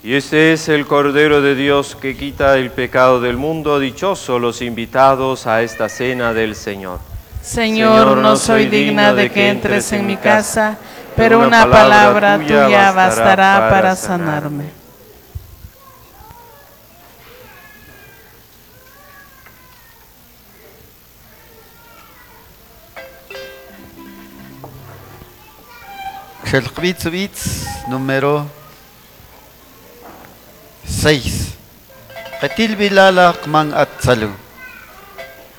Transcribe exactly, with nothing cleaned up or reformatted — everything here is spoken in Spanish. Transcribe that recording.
Y este es el Cordero de Dios que quita el pecado del mundo. Dichosos los invitados a esta cena del Señor. Señor, no soy digna de que entres en mi casa, pero una palabra tuya bastará para sanarme. Xelqvitzvitz número seis. Qatil bilalaq man atzalu.